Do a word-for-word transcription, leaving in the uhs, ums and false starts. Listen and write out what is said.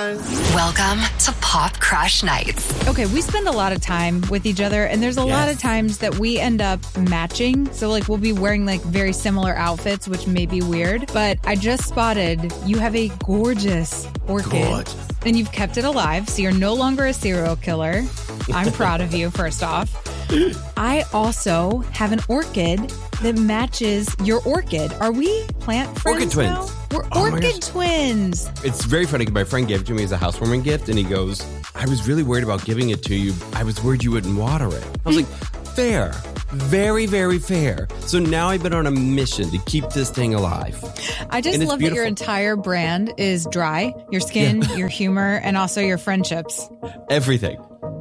fine. Welcome to Pop Crush Nights. Okay, we spend a lot of time with each other, and there's a Yes. lot of times that we end up matching. So, like, we'll be wearing, like, very similar outfits, which may be weird. But I just spotted you have a gorgeous orchid. Gorgeous. And you've kept it alive, so you're no longer a serial killer. I'm proud of you, first off. I also have an orchid that matches your orchid. Are we plant friends Orchid twins. now? We're Oh my orchid gosh. twins. It's very funny because my friend gave it to me as a housewarming gift, and he goes, I was really worried about giving it to you. I was worried you wouldn't water it. I was like, fair. Very, very fair. So now I've been on a mission to keep this thing alive. I just And it's love that your beautiful. entire brand is dry, your skin, your humor, and also your friendships. Everything.